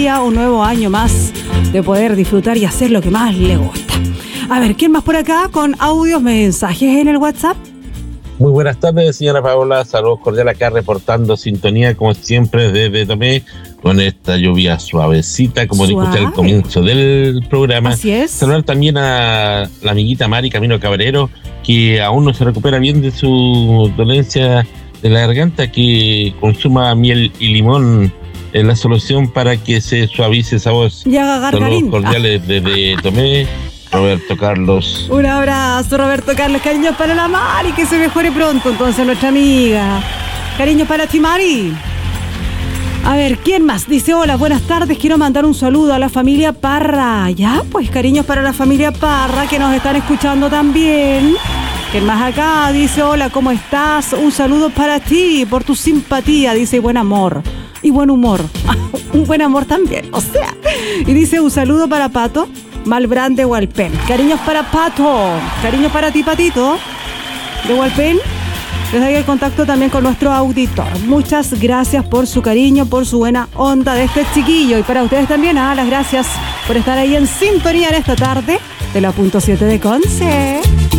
un nuevo año más de poder disfrutar y hacer lo que más le gusta. A ver, ¿quién más por acá con audios, mensajes en el WhatsApp? Muy buenas tardes, señora Paola. Saludos cordiales acá reportando sintonía, como siempre, desde Tomé, con esta lluvia suavecita, como dijo usted al comienzo del programa. Así es. Saludar también a la amiguita Mari Camino Cabrero, que aún no se recupera bien de su dolencia de la garganta, que consuma miel y limón es la solución para que se suavice esa voz. Y haga Saludos cordiales desde Tomé, Roberto Carlos. Un abrazo, Roberto Carlos. Cariños para la Mari, que se mejore pronto, entonces, nuestra amiga. Cariños para ti, Mari. A ver, ¿quién más? Dice, hola, buenas tardes, quiero mandar un saludo a la familia Parra. Ya, pues, cariños para la familia Parra, que nos están escuchando también. ¿Quién más acá? Dice, hola, ¿cómo estás? Un saludo para ti, por tu simpatía, dice, y buen amor. Y buen humor. Un buen amor también, o sea. Y dice, un saludo para Pato Malbrán de Hualpén. Cariños para Pato. Cariños para ti, Patito, de Hualpén. Les doy el contacto también con nuestro auditor. Muchas gracias por su cariño, por su buena onda de este chiquillo. Y para ustedes también, las gracias por estar ahí en sintonía en esta tarde de la .7 de Conce.